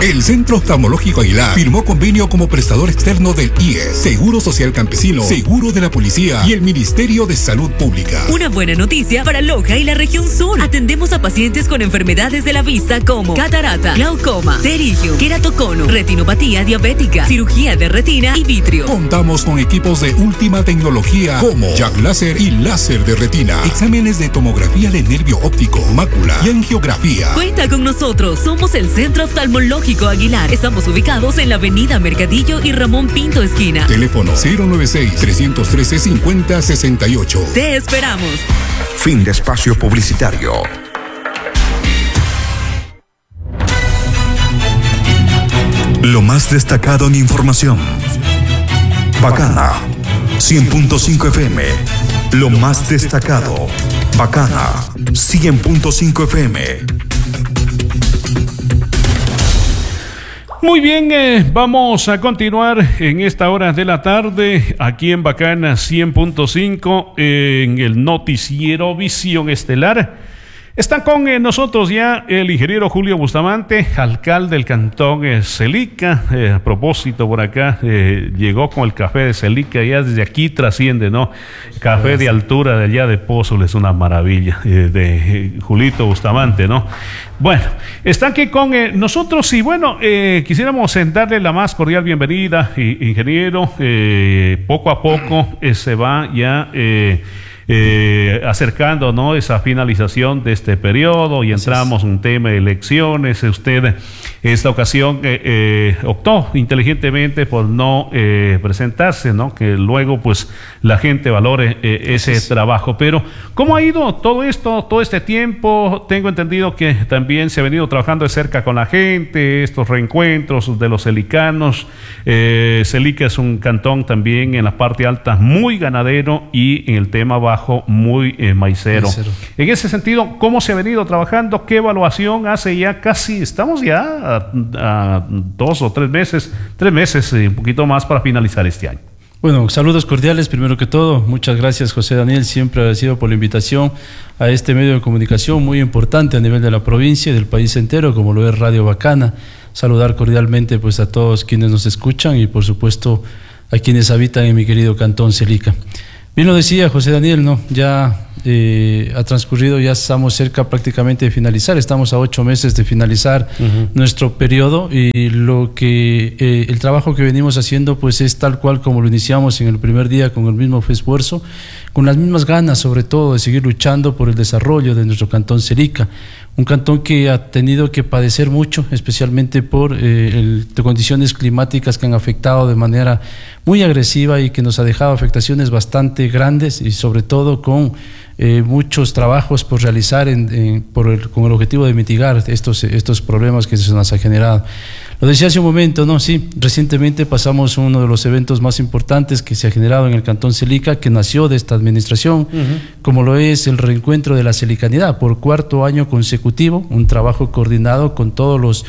El Centro Oftalmológico Aguilar firmó convenio como prestador externo del IES, Seguro Social Campesino, Seguro de la Policía y el Ministerio de Salud Pública. Una buena noticia para Loja y la región sur. Atendemos a pacientes con enfermedades de la vista como catarata, glaucoma, pterigio, queratocono, retinopatía diabética, cirugía de retina y vitrio. Contamos con equipos de última tecnología como Jack Láser y láser de retina, exámenes de tomografía de nervio óptico, mácula y angiografía. Cuenta con nosotros, somos el Centro Oftalmológico Aguilar. Estamos ubicados en la avenida Mercadillo y Ramón Pinto esquina. Teléfono 096-313-5068. Te esperamos. Fin de espacio publicitario. Lo más destacado en información. Bacana 100.5 FM. Lo más destacado. Bacana 100.5 FM. Muy bien, vamos a continuar en esta hora de la tarde aquí en Bacana 100.5 en el noticiero Visión Estelar. Está con nosotros ya el ingeniero Julio Bustamante, alcalde del cantón Celica. A propósito, por acá llegó con el café de Celica, ya desde aquí trasciende, ¿no? Café de altura de allá de Pozol, es una maravilla, de Julito Bustamante, ¿no? Bueno, está aquí con nosotros y bueno, quisiéramos darle la más cordial bienvenida, ingeniero. Poco a poco se va ya acercando, ¿no?, esa finalización de este periodo y entramos en un tema de elecciones. Usted esta ocasión optó inteligentemente por no presentarse, ¿no?, que luego pues la gente valore ese trabajo. Pero ¿cómo ha ido todo esto, todo este tiempo? Tengo entendido que también se ha venido trabajando de cerca con la gente, estos reencuentros de los celicanos. Celica es un cantón también en la parte alta muy ganadero y en el tema bajo muy maicero. En ese sentido, ¿cómo se ha venido trabajando? ¿Qué evaluación hace ya casi? Estamos ya a 2 o 3 meses, un poquito más para finalizar este año. Bueno, saludos cordiales, primero que todo. Muchas gracias, José Daniel, siempre agradecido por la invitación a este medio de comunicación muy importante a nivel de la provincia y del país entero, como lo es Radio Bacana. Saludar cordialmente pues a todos quienes nos escuchan y por supuesto a quienes habitan en mi querido cantón Celica. Bien lo decía José Daniel, ¿no? Ya ha transcurrido, ya estamos cerca prácticamente de finalizar, estamos a 8 meses de finalizar nuestro periodo y lo que el trabajo que venimos haciendo pues es tal cual como lo iniciamos en el primer día, con el mismo esfuerzo, con las mismas ganas sobre todo de seguir luchando por el desarrollo de nuestro cantón Celica, un cantón que ha tenido que padecer mucho, especialmente por condiciones climáticas que han afectado de manera muy agresiva y que nos ha dejado afectaciones bastante grandes y sobre todo con muchos trabajos por realizar con el objetivo de mitigar estos problemas que se nos ha generado. Lo decía hace un momento, ¿no? Sí, recientemente pasamos uno de los eventos más importantes que se ha generado en el cantón Celica, que nació de esta administración, como lo es el reencuentro de la celicanidad por 4º año consecutivo, un trabajo coordinado con todos los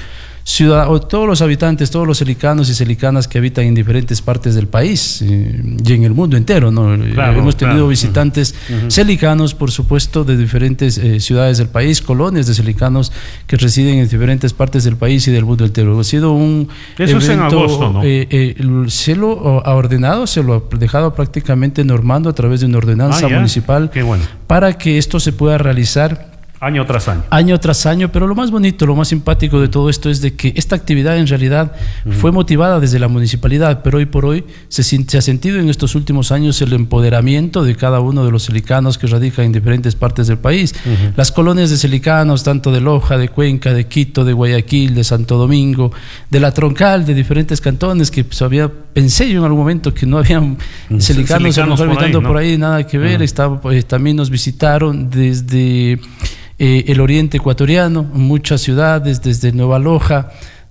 todos los habitantes, todos los celicanos y celicanas que habitan en diferentes partes del país y en el mundo entero, ¿no? Hemos tenido visitantes celicanos, por supuesto, de diferentes ciudades del país, colonias de celicanos que residen en diferentes partes del país y del mundo entero. Ha sido un Eso evento, es en agosto, ¿no? Se lo ha ordenado, se lo ha dejado prácticamente normando a través de una ordenanza municipal para que esto se pueda realizar año tras año. Año tras año, pero lo más bonito, lo más simpático de todo esto es de que esta actividad en realidad fue motivada desde la municipalidad, pero hoy por hoy se ha sentido en estos últimos años el empoderamiento de cada uno de los celicanos que radican en diferentes partes del país. Las colonias de celicanos, tanto de Loja, de Cuenca, de Quito, de Guayaquil, de Santo Domingo, de la Troncal, de diferentes cantones que pues, pensé yo en algún momento que no habían celicanos habitando por ahí, nada que ver. También nos visitaron desde el oriente ecuatoriano, muchas ciudades, desde Nueva Loja,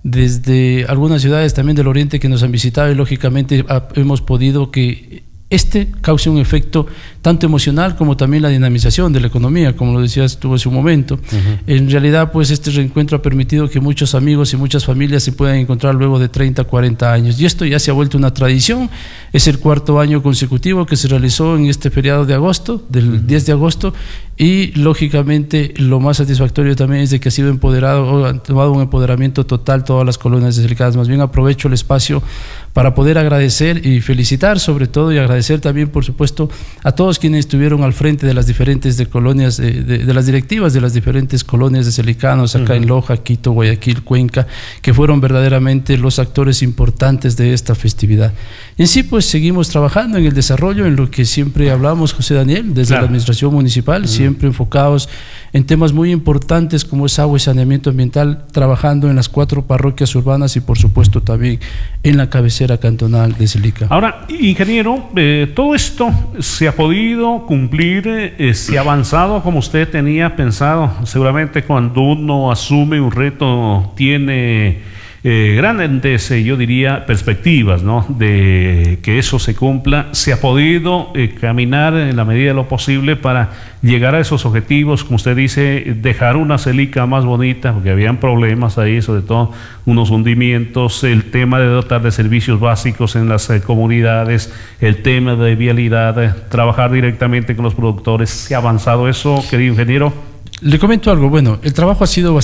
desde algunas ciudades también del oriente que nos han visitado y lógicamente hemos podido que cause un efecto tanto emocional como también la dinamización de la economía, como lo decías tú hace un momento. En realidad, pues este reencuentro ha permitido que muchos amigos y muchas familias se puedan encontrar luego de 30, 40 años. Y esto ya se ha vuelto una tradición. Es el 4º año consecutivo que se realizó en este feriado de agosto, del 10 de agosto, y lógicamente lo más satisfactorio también es de que ha sido empoderado, o han tomado un empoderamiento total todas las colonias deselicadas. Más bien aprovecho el espacio para poder agradecer y felicitar sobre todo, y agradecer también por supuesto a todos quienes estuvieron al frente de las diferentes colonias, de las directivas de las diferentes colonias deselicanos acá en Loja, Quito, Guayaquil, Cuenca, que fueron verdaderamente los actores importantes de esta festividad. Y en sí pues seguimos trabajando en el desarrollo, en lo que siempre hablamos, José Daniel, desde la administración municipal, siempre enfocados en temas muy importantes como es agua y saneamiento ambiental, trabajando en las 4 parroquias urbanas y por supuesto también en la cabecera cantonal de Celica. Ahora, ingeniero, todo esto se ha podido cumplir, se ha avanzado como usted tenía pensado. Seguramente cuando uno asume un reto tiene grandes, yo diría, perspectivas, ¿no?, de que eso se cumpla. Se ha podido caminar en la medida de lo posible para llegar a esos objetivos, como usted dice, dejar una Celica más bonita, porque habían problemas ahí, sobre todo unos hundimientos, el tema de dotar de servicios básicos en las comunidades, el tema de vialidad, trabajar directamente con los productores. ¿Se ha avanzado eso, querido ingeniero? Le comento algo, bueno, el trabajo ha sido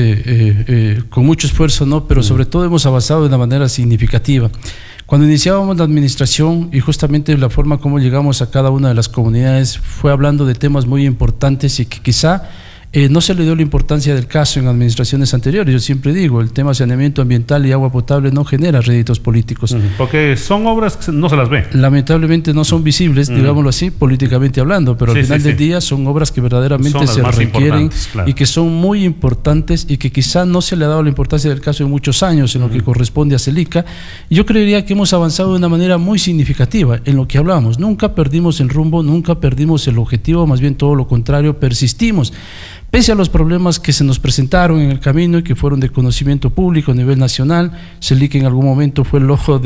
bastante con mucho esfuerzo, ¿no? Pero sobre todo hemos avanzado de una manera significativa. Cuando iniciábamos la administración y justamente la forma como llegamos a cada una de las comunidades fue hablando de temas muy importantes y que quizá no se le dio la importancia del caso en administraciones anteriores. Yo siempre digo, el tema saneamiento ambiental y agua potable no genera réditos políticos. Porque son obras que no se las ve. Lamentablemente no son visibles, digámoslo así, políticamente hablando, pero al final del día son obras que verdaderamente se requieren, claro, y que son muy importantes y que quizá no se le ha dado la importancia del caso en muchos años en lo que corresponde a Celica. Yo creería que hemos avanzado de una manera muy significativa en lo que hablamos. Nunca perdimos el rumbo, nunca perdimos el objetivo, más bien todo lo contrario, persistimos. Pese a los problemas que se nos presentaron en el camino y que fueron de conocimiento público a nivel nacional, Celica en algún momento fue el ojo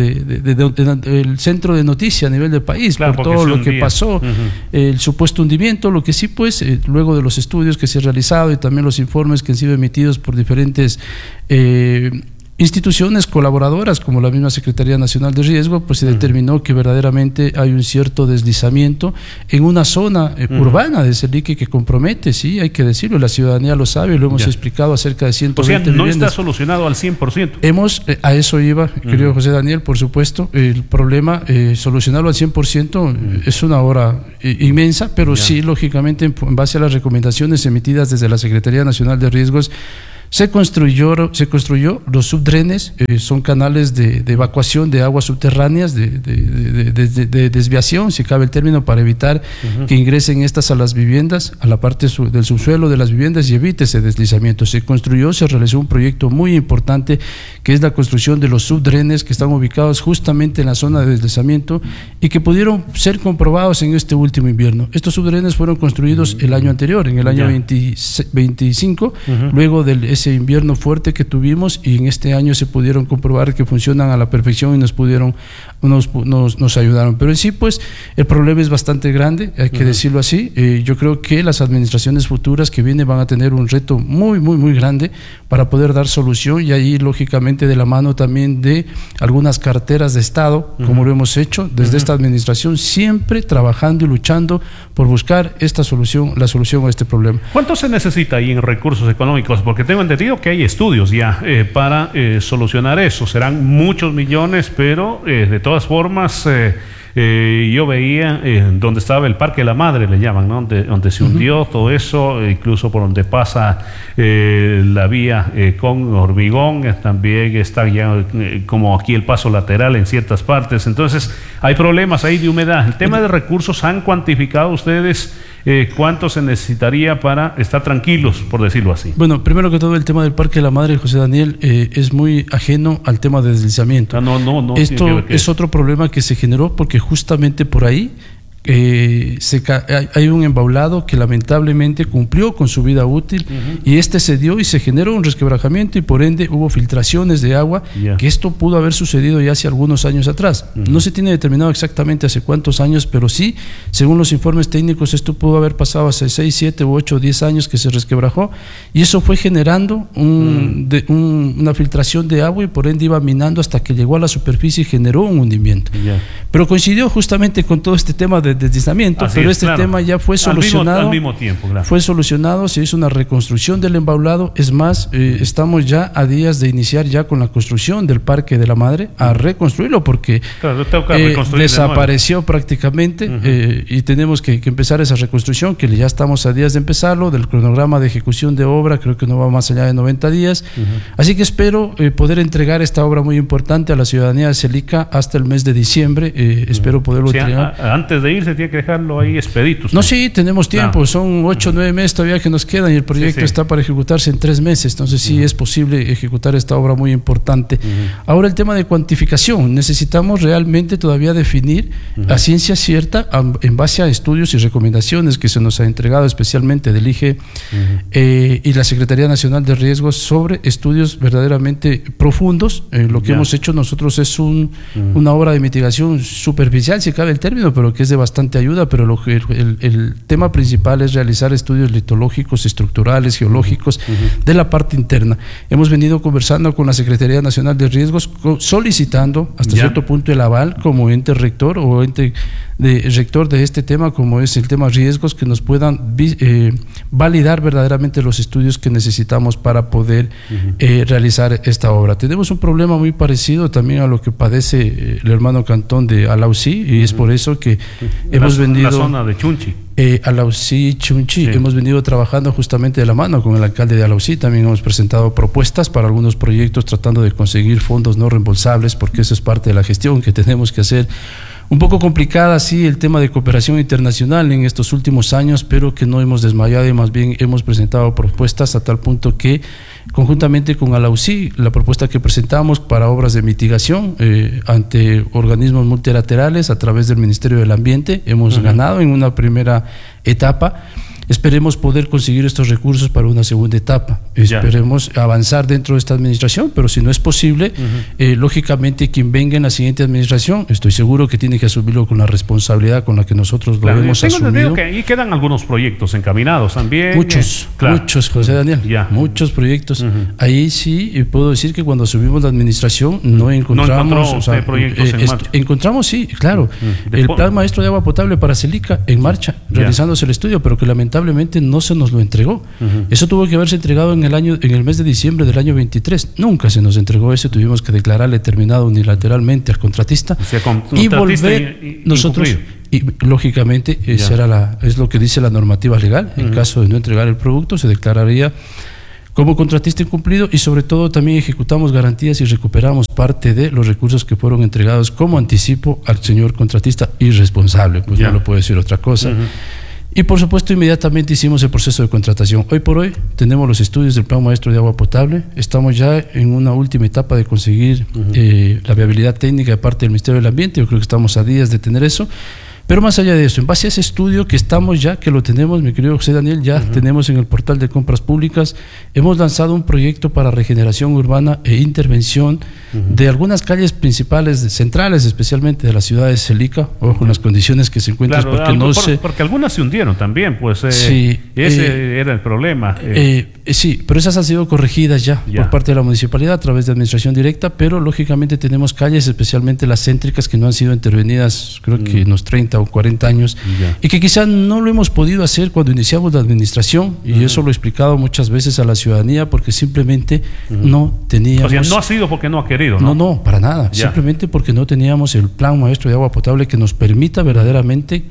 el centro de noticia a nivel del país, claro, por todo lo que pasó, el supuesto hundimiento, lo que sí pues, luego de los estudios que se han realizado y también los informes que han sido emitidos por diferentes instituciones colaboradoras como la misma Secretaría Nacional de Riesgo, pues se determinó que verdaderamente hay un cierto deslizamiento en una zona urbana de Celica que compromete, sí, hay que decirlo, la ciudadanía lo sabe, lo hemos explicado, acerca de 120 no viviendas. Está solucionado al 100%. A eso iba, querido José Daniel, por supuesto, el problema, solucionarlo al 100% es una obra inmensa, pero sí, lógicamente, en base a las recomendaciones emitidas desde la Secretaría Nacional de Riesgos, se construyó los subdrenes, son canales de evacuación de aguas subterráneas, de desviación, si cabe el término, para evitar que ingresen estas a las viviendas, a la parte del subsuelo de las viviendas y evite ese deslizamiento. Se realizó un proyecto muy importante que es la construcción de los subdrenes que están ubicados justamente en la zona de deslizamiento y que pudieron ser comprobados en este último invierno. Estos subdrenes fueron construidos el año anterior, en el año 25, luego de ese invierno fuerte que tuvimos, y en este año se pudieron comprobar que funcionan a la perfección y nos ayudaron. Pero en sí pues el problema es bastante grande, hay que decirlo así. Yo creo que las administraciones futuras que vienen van a tener un reto muy grande para poder dar solución, y ahí lógicamente de la mano también de algunas carteras de Estado, como lo hemos hecho desde esta administración, siempre trabajando y luchando por buscar la solución a este problema. ¿Cuánto se necesita ahí en recursos económicos? Porque tengo entendido que hay estudios ya para solucionar eso. Serán muchos millones, pero de todas formas yo veía donde estaba el Parque de la Madre, le llaman, ¿no? Donde se hundió todo eso, incluso por donde pasa la vía con hormigón, también está ya como aquí el paso lateral en ciertas partes. Entonces hay problemas ahí de humedad. El tema de recursos, ¿han cuantificado ustedes cuánto se necesitaría para estar tranquilos, por decirlo así? Bueno, primero que todo, el tema del Parque de la Madre, José Daniel, es muy ajeno al tema de deslizamiento. Esto es otro problema que se generó porque justamente por ahí hay un embaulado que lamentablemente cumplió con su vida útil y este se dio y se generó un resquebrajamiento y por ende hubo filtraciones de agua, que esto pudo haber sucedido ya hace algunos años atrás. No se tiene determinado exactamente hace cuántos años, pero sí, según los informes técnicos, esto pudo haber pasado hace 6, 7, 8, 10 años que se resquebrajó, y eso fue generando una filtración de agua y por ende iba minando hasta que llegó a la superficie y generó un hundimiento. Pero coincidió justamente con todo este tema de de deslizamiento, pero tema ya fue solucionado. Al mismo tiempo, claro. Fue solucionado, se hizo una reconstrucción del embaulado. Es más, estamos ya a días de iniciar ya con la construcción del Parque de la Madre, a reconstruirlo porque desapareció prácticamente, y tenemos que empezar esa reconstrucción, que ya estamos a días de empezarlo. Del cronograma de ejecución de obra creo que no va más allá de 90 días. Así que espero poder entregar esta obra muy importante a la ciudadanía de Celica hasta el mes de diciembre. Espero poderlo entregar. Antes de irse tiene que dejarlo ahí expedito. No, sí, tenemos tiempo, son 8 o 9 meses todavía que nos quedan y el proyecto está para ejecutarse en 3 meses, entonces sí es posible ejecutar esta obra muy importante. Ahora el tema de cuantificación, necesitamos realmente todavía definir a ciencia cierta, en base a estudios y recomendaciones que se nos ha entregado especialmente del IGE y la Secretaría Nacional de Riesgos, sobre estudios verdaderamente profundos. Lo que hemos hecho nosotros es una obra de mitigación superficial, si cabe el término, pero que es de bastante ayuda, pero el tema principal es realizar estudios litológicos, estructurales, geológicos de la parte interna. Hemos venido conversando con la Secretaría Nacional de Riesgos, solicitando hasta cierto punto el aval como ente rector o ente rector de este tema, como es el tema riesgos, que nos puedan validar verdaderamente los estudios que necesitamos para poder realizar esta obra. Tenemos un problema muy parecido también a lo que padece el hermano cantón de Alausí, y es por eso que hemos venido... La zona de Chunchi. Alausí, Chunchi, hemos venido trabajando justamente de la mano con el alcalde de Alausí. También hemos presentado propuestas para algunos proyectos tratando de conseguir fondos no reembolsables, porque eso es parte de la gestión que tenemos que hacer. Un poco complicada, sí, el tema de cooperación internacional en estos últimos años, pero que no hemos desmayado y más bien hemos presentado propuestas a tal punto que, conjuntamente con Alausí, la propuesta que presentamos para obras de mitigación ante organismos multilaterales a través del Ministerio del Ambiente, hemos ganado en una primera etapa. Esperemos poder conseguir estos recursos para una segunda etapa. Esperemos avanzar dentro de esta administración, pero si no es posible, lógicamente quien venga en la siguiente administración, estoy seguro que tiene que asumirlo con la responsabilidad con la que nosotros lo hemos asumido. Que ahí quedan algunos proyectos encaminados también. Muchos, José Daniel, muchos proyectos. Ahí sí puedo decir que cuando asumimos la administración no encontramos proyectos en marcha. Encontramos, sí, claro, el Plan Maestro de Agua Potable para Celica en marcha, realizándose el estudio, pero que lamentablemente no se nos lo entregó. Eso tuvo que haberse entregado en el mes de diciembre del año 23. Nunca se nos entregó eso. Tuvimos que declararle terminado unilateralmente al contratista, y volver nosotros. Y lógicamente es lo que dice la normativa legal. En caso de no entregar el producto, se declararía como contratista incumplido, y sobre todo también ejecutamos garantías y recuperamos parte de los recursos que fueron entregados como anticipo al señor contratista irresponsable, pues no lo puedo decir otra cosa. Y por supuesto inmediatamente hicimos el proceso de contratación. Hoy por hoy tenemos los estudios del Plan Maestro de Agua Potable, estamos ya en una última etapa de conseguir la viabilidad técnica de parte del Ministerio del Ambiente. Yo creo que estamos a días de tener eso. Pero más allá de eso, en base a ese estudio que estamos ya, que lo tenemos, mi querido José Daniel, ya tenemos en el portal de compras públicas, hemos lanzado un proyecto para regeneración urbana e intervención de algunas calles principales, centrales, especialmente de la ciudad de Celica, o con las condiciones que se encuentran, porque algunas se hundieron también, pues ese era el problema. Sí, pero esas han sido corregidas ya por parte de la municipalidad a través de administración directa, pero lógicamente tenemos calles, especialmente las céntricas, que no han sido intervenidas, creo que en unos 30 o 40 años, y que quizás no lo hemos podido hacer cuando iniciamos la administración, y eso lo he explicado muchas veces a la ciudadanía, porque simplemente no teníamos... O sea, no ha sido porque no ha querido, ¿no? No, para nada, simplemente porque no teníamos el Plan Maestro de Agua Potable que nos permita verdaderamente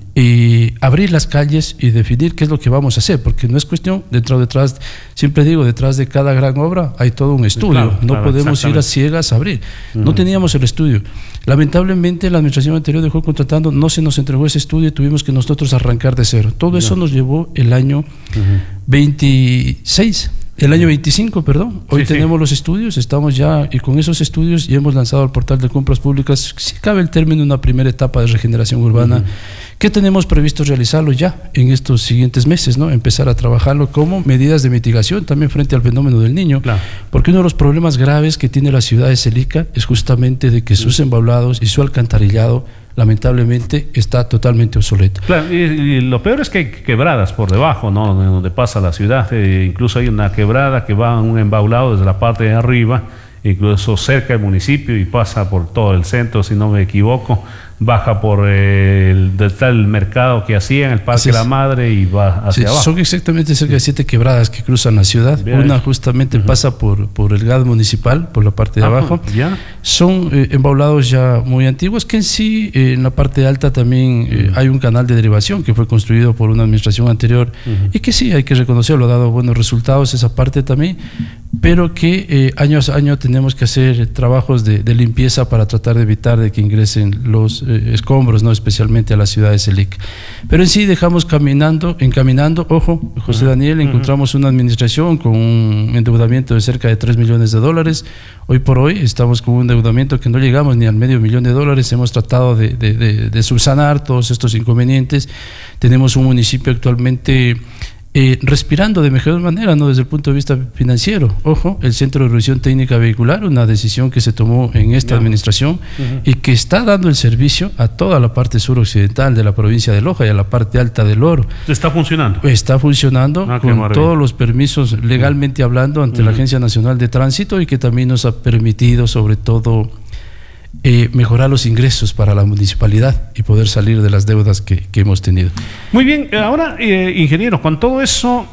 abrir las calles y definir qué es lo que vamos a hacer, porque no es cuestión, detrás, siempre digo, detrás de cada gran obra hay todo un estudio, no podemos ir a ciegas a abrir, no teníamos el estudio. Lamentablemente la administración anterior dejó contratando, no se nos entregó ese estudio y tuvimos que nosotros arrancar de cero. Todo eso nos llevó el año 26, el año 25, perdón. Hoy tenemos los estudios, estamos ya, y con esos estudios ya hemos lanzado al portal de compras públicas, si cabe el término, una primera etapa de regeneración urbana, que tenemos previsto realizarlo ya en estos siguientes meses, ¿no? Empezar a trabajarlo como medidas de mitigación también frente al fenómeno del Niño, porque uno de los problemas graves que tiene la ciudad de Celica es justamente de que sus embalados y su alcantarillado lamentablemente está totalmente obsoleto. Claro, y lo peor es que hay quebradas por debajo, ¿no? Donde pasa la ciudad, incluso hay una quebrada que va a un embaulado desde la parte de arriba, incluso cerca del municipio, y pasa por todo el centro, si no me equivoco, baja por está el mercado que hacía en el Parque La Madre y va hacia abajo. Son exactamente cerca de 7 quebradas que cruzan la ciudad. Bien. Una justamente pasa por el GAD municipal, por la parte de abajo. ¿Ya? Son embaulados ya muy antiguos, que en sí, en la parte alta también hay un canal de derivación que fue construido por una administración anterior y que sí, hay que reconocerlo, ha dado buenos resultados esa parte también, pero que año a año tenemos que hacer trabajos de limpieza para tratar de evitar de que ingresen los escombros, ¿no? Especialmente a la ciudad de Selic. Pero en sí dejamos encaminando, ojo, José Daniel, encontramos una administración con un endeudamiento de cerca de $3 millones. Hoy por hoy estamos con un endeudamiento que no llegamos ni al $500,000. Hemos tratado de subsanar todos estos inconvenientes. Tenemos un municipio actualmente respirando de mejor manera, ¿no? Desde el punto de vista financiero. Ojo, el Centro de Revisión Técnica Vehicular, una decisión que se tomó en esta administración y que está dando el servicio a toda la parte suroccidental de la provincia de Loja y a la parte alta del Oro. ¿Está funcionando? Está funcionando con todos los permisos legalmente hablando ante la Agencia Nacional de Tránsito y que también nos ha permitido sobre todo mejorar los ingresos para la municipalidad y poder salir de las deudas que hemos tenido. Muy bien, ahora ingeniero, con todo eso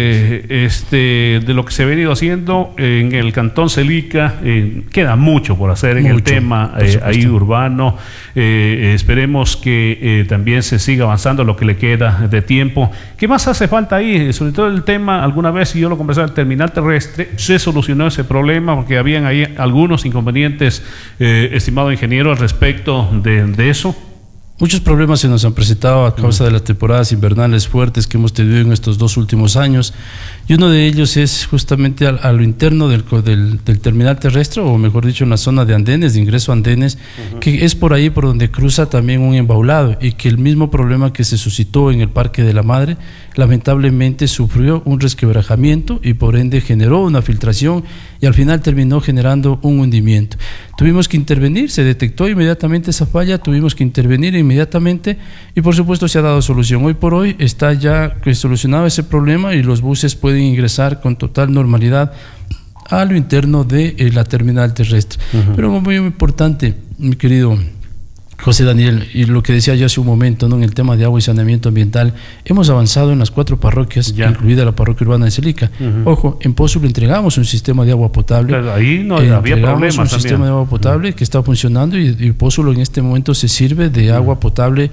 de lo que se ha venido haciendo en el Cantón Celica, queda mucho por hacer en el tema ahí urbano. Esperemos que también se siga avanzando lo que le queda de tiempo. ¿Qué más hace falta ahí? Sobre todo el tema, alguna vez, y yo lo conversaba, el terminal terrestre, se solucionó ese problema porque habían ahí algunos inconvenientes, estimado ingeniero, al respecto de eso. Muchos problemas se nos han presentado a causa de las temporadas invernales fuertes que hemos tenido en estos 2 últimos años, y uno de ellos es justamente a lo interno del terminal terrestre, o mejor dicho, en la zona de andenes, de ingreso a andenes, que es por ahí por donde cruza también un embaulado, y que el mismo problema que se suscitó en el Parque de la Madre, lamentablemente sufrió un resquebrajamiento y por ende generó una filtración y al final terminó generando un hundimiento. Tuvimos que intervenir, se detectó inmediatamente esa falla, tuvimos que intervenir inmediatamente y por supuesto se ha dado solución. Hoy por hoy está ya solucionado ese problema y los buses pueden ingresar con total normalidad a lo interno de la terminal terrestre. Pero muy importante, mi querido José Daniel, y lo que decía yo hace un momento, ¿no? En el tema de agua y saneamiento ambiental, hemos avanzado en las 4 parroquias, incluida la parroquia urbana de Celica. Ojo, en Pozulo entregamos un sistema de agua potable. Claro, ahí no había problemas. Un sistema de agua potable que está funcionando y Pozulo en este momento se sirve de agua potable,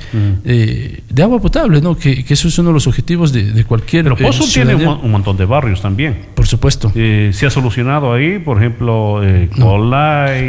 ¿no? Que eso es uno de los objetivos de cualquier. Pero Pozulo tiene un montón de barrios también. Por supuesto. ¿Se ha solucionado ahí, por ejemplo, Colay?